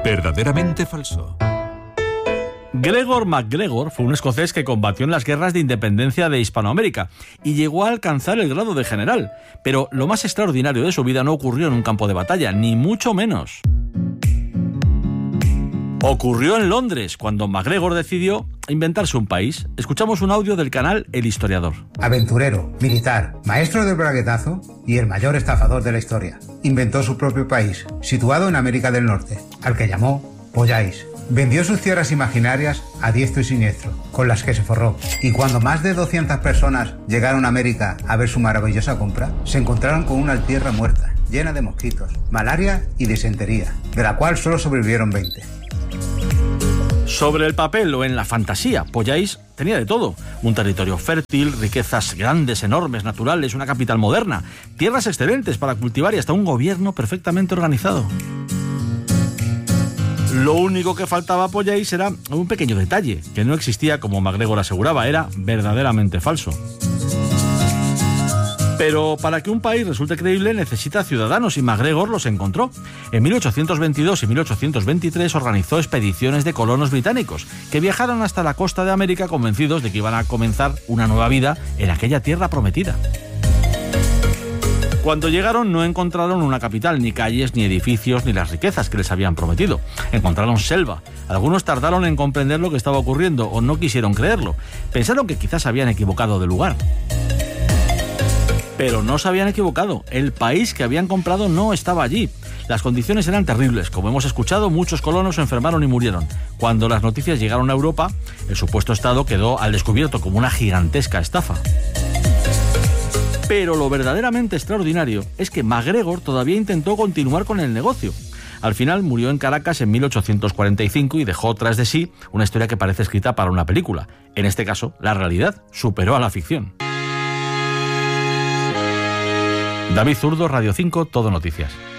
Verdaderamente falso. Gregor MacGregor fue un escocés que combatió en las guerras de independencia de Hispanoamérica y llegó a alcanzar el grado de general. Pero lo más extraordinario de su vida no ocurrió en un campo de batalla, ni mucho menos. Ocurrió en Londres, cuando MacGregor decidió inventarse un país. Escuchamos un audio del canal El Historiador. Aventurero, militar, maestro del braguetazo y el mayor estafador de la historia. Inventó su propio país, situado en América del Norte, al que llamó Polláis. Vendió sus tierras imaginarias a diestro y siniestro, con las que se forró. Y cuando más de 200 personas llegaron a América a ver su maravillosa compra, se encontraron con una tierra muerta, llena de mosquitos, malaria y disentería, de la cual solo sobrevivieron 20. Sobre el papel o en la fantasía, Polláis tenía de todo. Un territorio fértil, riquezas grandes, enormes, naturales, una capital moderna, tierras excelentes para cultivar y hasta un gobierno perfectamente organizado. Lo único que faltaba a Polláis era un pequeño detalle, que no existía como MacGregor aseguraba, era verdaderamente falso. Pero para que un país resulte creíble necesita ciudadanos y MacGregor los encontró. En 1822 y 1823 organizó expediciones de colonos británicos que viajaron hasta la costa de América convencidos de que iban a comenzar una nueva vida en aquella tierra prometida. Cuando llegaron no encontraron una capital, ni calles, ni edificios, ni las riquezas que les habían prometido. Encontraron selva. Algunos tardaron en comprender lo que estaba ocurriendo o no quisieron creerlo. Pensaron que quizás se habían equivocado de lugar. Pero no se habían equivocado. El país que habían comprado no estaba allí. Las condiciones eran terribles. Como hemos escuchado, muchos colonos se enfermaron y murieron. Cuando las noticias llegaron a Europa, el supuesto estado quedó al descubierto como una gigantesca estafa. Pero lo verdaderamente extraordinario es que MacGregor todavía intentó continuar con el negocio. Al final murió en Caracas en 1845 y dejó tras de sí una historia que parece escrita para una película. En este caso, la realidad superó a la ficción. David Zurdo, Radio 5, Todo Noticias.